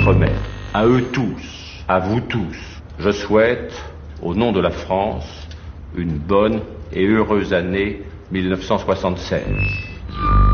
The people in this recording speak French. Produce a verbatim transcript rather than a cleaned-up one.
Outre-mer. À eux tous, à vous tous, je souhaite, au nom de la France, une bonne et heureuse année mille neuf cent soixante-seize.